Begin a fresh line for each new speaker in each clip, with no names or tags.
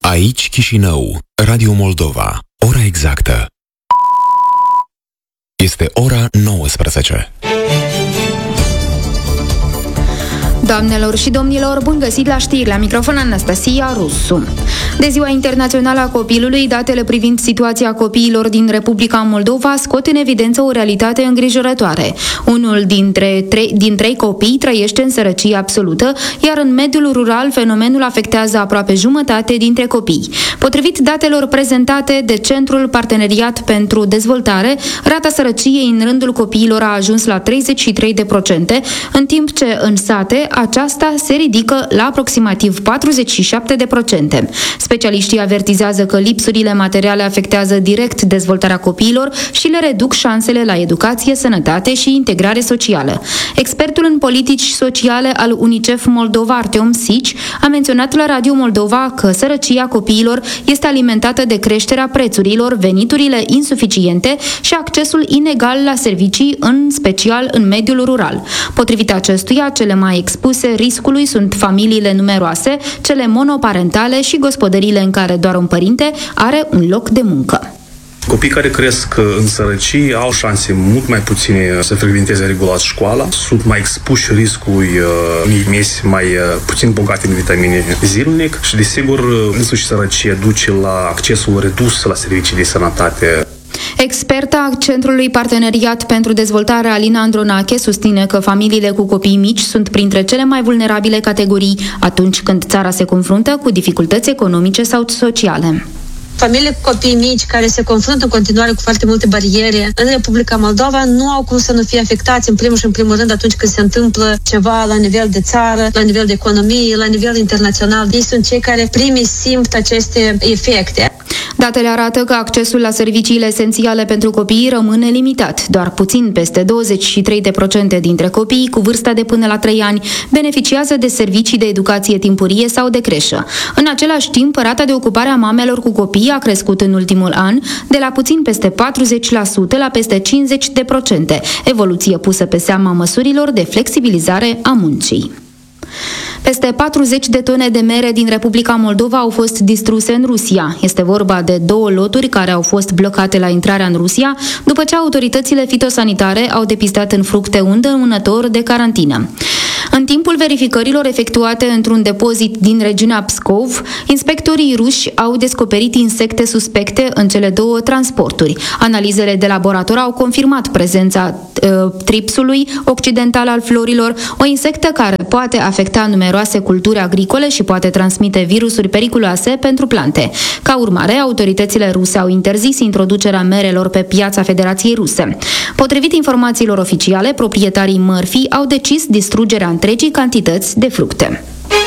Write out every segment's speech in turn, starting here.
Aici Chișinău, Radio Moldova. Ora exactă este ora 19.
Doamnelor și domnilor, bun găsit la știri, la microfon Anastasia Rusu. De Ziua Internațională a Copilului, datele privind situația copiilor din Republica Moldova scot în evidență o realitate îngrijorătoare. Unul din trei copii trăiește în sărăcie absolută, iar în mediul rural fenomenul afectează aproape jumătate dintre copii. Potrivit datelor prezentate de Centrul Parteneriat pentru Dezvoltare, rata sărăciei în rândul copiilor a ajuns la 33%, în timp ce în sate aceasta se ridică la aproximativ 47%. Specialiștii avertizează că lipsurile materiale afectează direct dezvoltarea copiilor și le reduc șansele la educație, sănătate și integrare socială. Expertul în politici sociale al UNICEF Moldova, Artem Sici, a menționat la Radio Moldova că sărăcia copiilor este alimentată de creșterea prețurilor, veniturile insuficiente și accesul inegal la servicii, în special în mediul rural. Potrivit acestuia, cele mai expuse riscului sunt familiile numeroase, cele monoparentale și gospodăriile în care doar un părinte are un loc de muncă.
Copii care cresc în sărăcie au șanse mult mai puține să frecventeze regulat școala, sunt mai expuși riscului mesi mai puțin bogate în vitamine zilnic și, desigur, însuși sărăcie duce la accesul redus la servicii de sănătate.
Experta Centrului Parteneriat pentru Dezvoltare, Alina Andronache, susține că familiile cu copii mici sunt printre cele mai vulnerabile categorii atunci când țara se confruntă cu dificultăți economice sau sociale.
Familiile cu copii mici care se confruntă în continuare cu foarte multe bariere în Republica Moldova nu au cum să nu fie afectați în primul rând atunci când se întâmplă ceva la nivel de țară, la nivel de economie, la nivel internațional. Ei sunt cei care primii simt aceste efecte.
Datele arată că accesul la serviciile esențiale pentru copii rămâne limitat. Doar puțin peste 23% dintre copiii cu vârsta de până la 3 ani beneficiază de servicii de educație timpurie sau de creșă. În același timp, rata de ocupare a mamelor cu copii a crescut în ultimul an de la puțin peste 40% la peste 50%, evoluție pusă pe seama măsurilor de flexibilizare a muncii. Peste 40 de tone de mere din Republica Moldova au fost distruse în Rusia. Este vorba de 2 loturi care au fost blocate la intrarea în Rusia după ce autoritățile fitosanitare au depistat în fructe un dăunător de carantină. În timpul verificărilor efectuate într-un depozit din regiunea Pskov, inspectorii ruși au descoperit insecte suspecte în cele 2 transporturi. Analizele de laborator au confirmat prezența tripsului occidental al florilor, o insectă care poate afecta numeroase culturi agricole și poate transmite virusuri periculoase pentru plante. Ca urmare, autoritățile ruse au interzis introducerea merelor pe piața Federației Ruse. Potrivit informațiilor oficiale, proprietarii mărfii au decis distrugerea întregii cantități de fructe.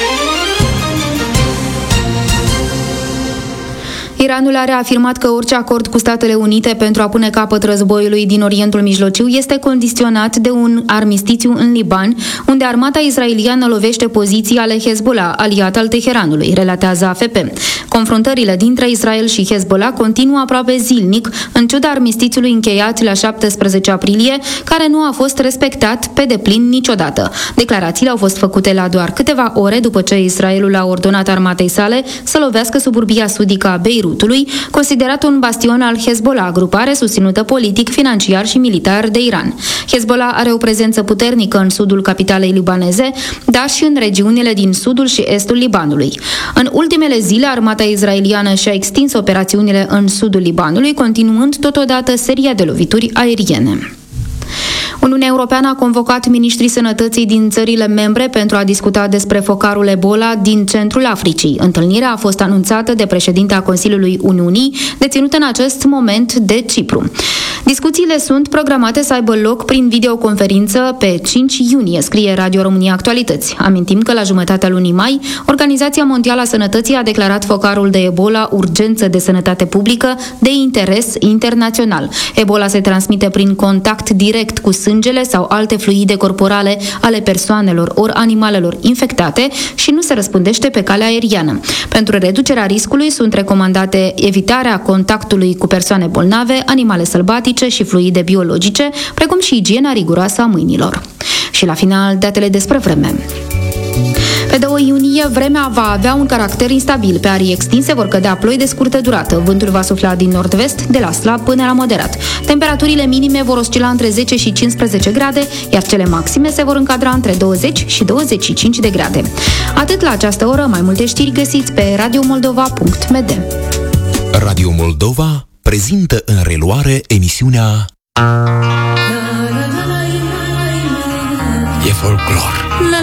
Iranul a reafirmat că orice acord cu Statele Unite pentru a pune capăt războiului din Orientul Mijlociu este condiționat de un armistițiu în Liban, unde armata israeliană lovește poziții ale Hezbollah, aliat al Teheranului, relatează AFP. Confruntările dintre Israel și Hezbollah continuă aproape zilnic, în ciuda armistițiului încheiat la 17 aprilie, care nu a fost respectat pe deplin niciodată. Declarațiile au fost făcute la doar câteva ore după ce Israelul a ordonat armatei sale să lovească suburbia sudică a Beirutului, considerat un bastion al Hezbollah, grupare susținută politic, financiar și militar de Iran. Hezbollah are o prezență puternică în sudul capitalei libaneze, dar și în regiunile din sudul și estul Libanului. În ultimele zile, armata israeliană și-a extins operațiunile în sudul Libanului, continuând totodată seria de lovituri aeriene. Uniunea Europeană a convocat miniștrii sănătății din țările membre pentru a discuta despre focarul Ebola din centrul Africii. Întâlnirea a fost anunțată de președinta Consiliului Uniunii, deținută în acest moment de Cipru. Discuțiile sunt programate să aibă loc prin videoconferință pe 5 iunie, scrie Radio România Actualități. Amintim că la jumătatea lunii mai, Organizația Mondială a Sănătății a declarat focarul de Ebola urgență de sănătate publică de interes internațional. Ebola se transmite prin contact direct cu sângele sau alte fluide corporale ale persoanelor ori animalelor infectate și nu se răspândește pe calea aeriană. Pentru reducerea riscului sunt recomandate evitarea contactului cu persoane bolnave, animale sălbatice și fluide biologice, precum și igiena riguroasă a mâinilor. Și la final, datele despre vreme. Pe 2 iunie, vremea va avea un caracter instabil. Pe arii extinse vor cădea ploi de scurtă durată. Vântul va sufla din nord-vest, de la slab până la moderat. Temperaturile minime vor oscila între 10 și 15 grade, iar cele maxime se vor încadra între 20 și 25 de grade. Atât la această oră, mai multe știri găsiți pe radiomoldova.md.
Radio Moldova prezintă în reluare emisiunea E folclor.